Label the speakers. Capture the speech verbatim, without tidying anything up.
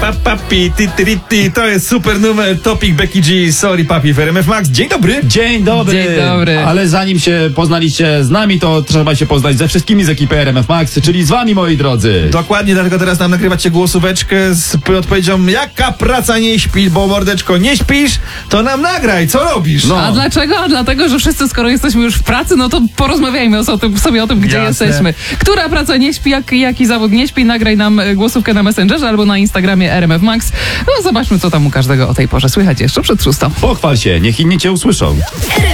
Speaker 1: pa, papi, ti, ti, ti, ti. To jest super numer, Topic, Becky G, Sorry Papi w R M F Max. Dzień dobry.
Speaker 2: Dzień dobry.
Speaker 3: Dzień dobry.
Speaker 2: Ale zanim się poznaliście z nami, to trzeba się poznać ze wszystkimi z ekipy R M F Max, czyli z wami, moi drodzy.
Speaker 1: Dokładnie, dlatego teraz nam nagrywacie głosóweczkę z odpowiedzią, jaka praca nie śpi, bo mordeczko, nie śpisz, to nam nagraj, co robisz?
Speaker 2: No.
Speaker 3: A dlaczego? A dlatego, że wszyscy, skoro jesteśmy już w pracy, no to porozmawiajmy o tym, sobie o tym, gdzie
Speaker 1: Jasne.
Speaker 3: jesteśmy. Która praca nie śpi, jak, jaki zawód nie śpi, nagraj nam e, głosówkę na Messengerze albo na Instagramie R M F Max. No zobaczmy, co tam u każdego o tej porze słychać jeszcze przed szóstą.
Speaker 2: Pochwal się, niech inni cię usłyszą.